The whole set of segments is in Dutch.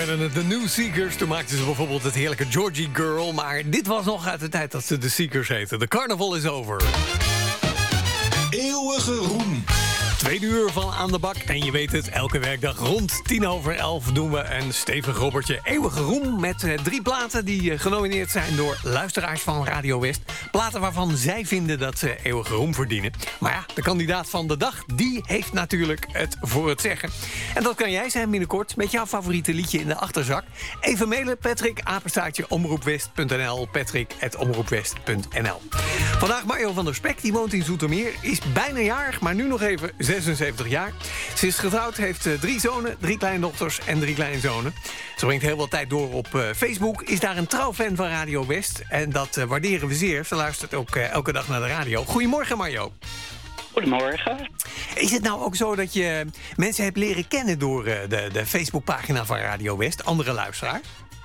De New Seekers, toen maakten ze bijvoorbeeld het heerlijke Georgie Girl. Maar dit was nog uit de tijd dat ze de Seekers heten. De carnaval is over. Eeuwige roem. 2 uur van Aan de Bak. En je weet het, elke werkdag rond 11:10 doen we een stevig robbertje Eeuwige Roem. Met 3 platen die genomineerd zijn door luisteraars van Radio West. Platen waarvan zij vinden dat ze Eeuwige Roem verdienen. Maar ja, de kandidaat van de dag, die heeft natuurlijk het voor het zeggen. En dat kan jij zijn binnenkort met jouw favoriete liedje in de achterzak. Even mailen, Patrick@omroepwest.nl. Patrick@omroepwest.nl. Vandaag Mario van der Spek, die woont in Zoetermeer. Is bijna jarig, maar nu nog even 76 jaar. Ze is getrouwd, heeft 3 zonen, 3 kleindochters en 3 kleinzonen. Ze brengt heel wat tijd door op Facebook. Is daar een trouwfan van Radio West. En dat waarderen we zeer. Ze luistert ook elke dag naar de radio. Goedemorgen, Mario. Goedemorgen. Is het nou ook zo dat je mensen hebt leren kennen door de Facebookpagina van Radio West? Andere luisteraars?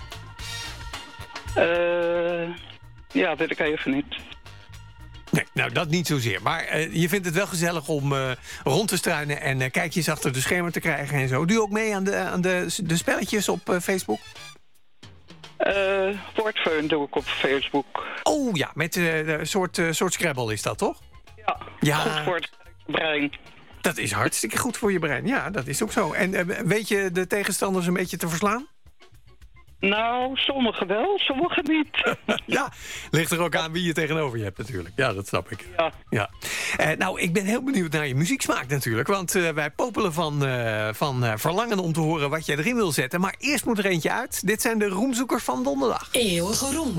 Ja, weet ik even niet. Nee, nou dat niet zozeer. Maar je vindt het wel gezellig om rond te struinen en kijkjes achter de schermen te krijgen en zo. Doe je ook mee aan de spelletjes op Facebook? Woordfeun doe ik op Facebook. Oh ja, met een soort Scrabble is dat, toch? Ja, goed voor het brein. Dat is hartstikke goed voor je brein. Ja, dat is ook zo. En weet je de tegenstanders een beetje te verslaan? Nou, sommigen wel, sommigen niet. Ja, ligt er ook aan wie je tegenover je hebt natuurlijk. Ja, dat snap ik. Ja. Nou, ik ben heel benieuwd naar je muzieksmaak natuurlijk. Want wij popelen van verlangen om te horen wat jij erin wil zetten. Maar eerst moet er eentje uit. Dit zijn de roemzoekers van donderdag. Eeuwige roem.